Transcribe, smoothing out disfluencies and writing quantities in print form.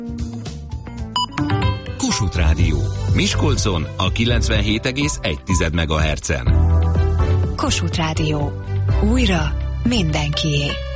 Kossuth Rádió. Miskolcon a 97,1 MHz-en. Kossuth Rádió. Újra mindenkié.